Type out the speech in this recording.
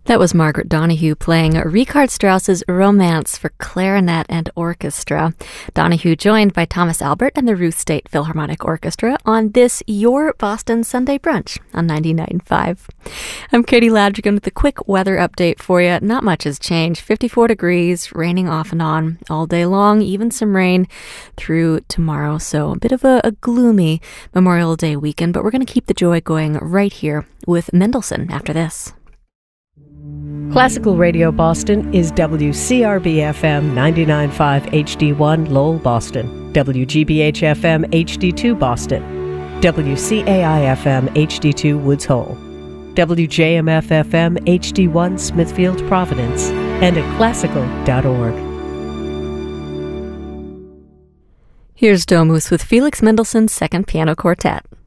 That was Margaret Donahue playing Richard Strauss's Romance for clarinet and orchestra. Donahue joined by Thomas Albert and the Ruth State Philharmonic Orchestra on this Your Boston Sunday Brunch on 99.5. I'm Katie Ladrigan with a quick weather update for you. Not much has changed. 54 degrees, raining off and on all day long, even some rain through tomorrow. So a bit of a gloomy Memorial Day weekend, but we're going to keep the joy going right here with Mendelssohn after this. Classical Radio Boston is WCRB-FM 99.5 HD1 Lowell, Boston, WGBH-FM HD2 Boston, WCAI-FM HD2 Woods Hole, WJMF-FM HD1 Smithfield, Providence, and at classical.org. Here's Domus with Felix Mendelssohn's Second Piano Quartet.